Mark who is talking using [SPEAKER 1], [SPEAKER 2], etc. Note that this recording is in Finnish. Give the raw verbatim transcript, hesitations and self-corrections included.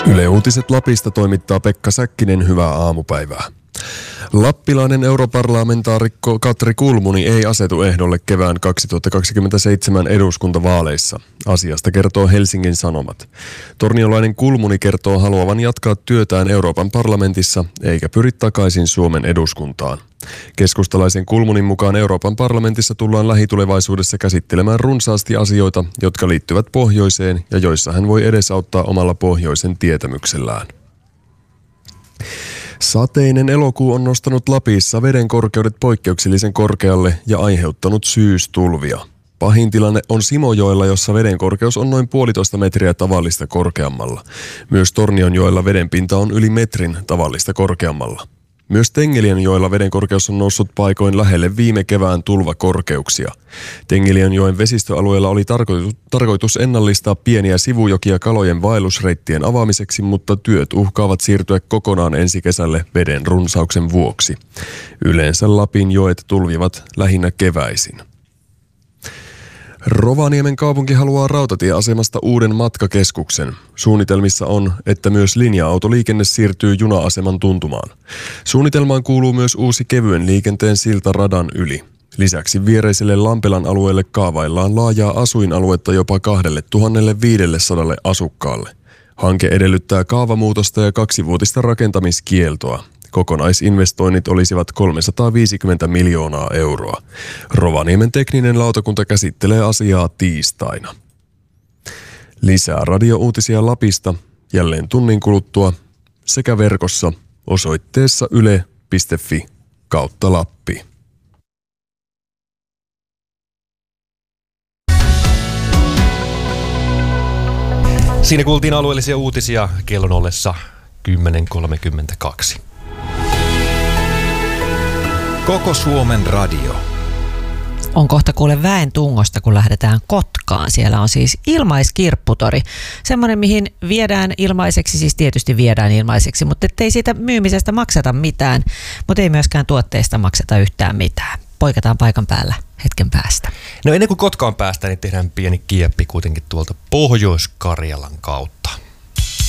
[SPEAKER 1] Yle Uutiset Lapista toimittaa Pekka Säkkinen, hyvää aamupäivää. Lappilainen europarlamentaarikko Katri Kulmuni ei asetu ehdolle kevään kaksituhattakaksikymmentäseitsemän eduskuntavaaleissa. Asiasta kertoo Helsingin Sanomat. Torniolainen Kulmuni kertoo haluavan jatkaa työtään Euroopan parlamentissa eikä pyri takaisin Suomen eduskuntaan. Keskustalaisen Kulmunin mukaan Euroopan parlamentissa tullaan lähitulevaisuudessa käsittelemään runsaasti asioita, jotka liittyvät pohjoiseen ja joissa hän voi edesauttaa omalla pohjoisen tietämyksellään. Sateinen elokuu on nostanut Lapissa veden korkeudet poikkeuksellisen korkealle ja aiheuttanut syystulvia. Pahin tilanne on Simojoella, jossa veden korkeus on noin puolitoista metriä tavallista korkeammalla. Myös Tornionjoella vedenpinta on yli metrin tavallista korkeammalla. Myös Tengeliänjoella veden korkeus on noussut paikoin lähelle viime kevään tulvakorkeuksia. Tengeliänjoen vesistöalueella oli tarkoitus, tarkoitus ennallistaa pieniä sivujokia kalojen vaellusreittien avaamiseksi, mutta työt uhkaavat siirtyä kokonaan ensi kesälle veden runsauksen vuoksi. Yleensä Lapin joet tulvivat lähinnä keväisin. Rovaniemen kaupunki haluaa rautatieasemasta uuden matkakeskuksen. Suunnitelmissa on, että myös linja-autoliikenne siirtyy juna-aseman tuntumaan. Suunnitelmaan kuuluu myös uusi kevyen liikenteen silta radan yli. Lisäksi viereiselle Lampelan alueelle kaavaillaan laajaa asuinaluetta jopa kaksituhattaviisisataa asukkaalle. Hanke edellyttää kaavamuutosta ja kaksivuotista rakentamiskieltoa. Kokonaisinvestoinnit olisivat kolmesataaviisikymmentä miljoonaa euroa. Rovaniemen tekninen lautakunta käsittelee asiaa tiistaina. Lisää radiouutisia Lapista jälleen tunnin kuluttua sekä verkossa osoitteessa yle piste fi kautta Lappi.
[SPEAKER 2] Siinä kuultiin alueellisia uutisia kellon ollessa kymmenen kolmekymmentäkaksi.
[SPEAKER 3] Koko Suomen radio.
[SPEAKER 4] On kohta kuule väen tungosta, kun lähdetään Kotkaan. Siellä on siis ilmaiskirpputori. Semmoinen, mihin viedään ilmaiseksi, siis tietysti viedään ilmaiseksi, mutta ettei siitä myymisestä makseta mitään, mutta ei myöskään tuotteista makseta yhtään mitään. Poikataan paikan päällä hetken päästä.
[SPEAKER 2] No ennen kuin Kotkaan päästään, niin tehdään pieni kieppi kuitenkin tuolta Pohjois-Karjalan kautta.